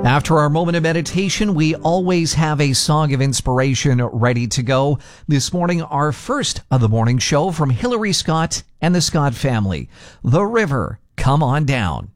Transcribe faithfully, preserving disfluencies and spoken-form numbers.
After our moment of meditation, we always have a song of inspiration ready to go. This morning, our first of the morning show from Hillary Scott and the Scott family, The River, Come On Down.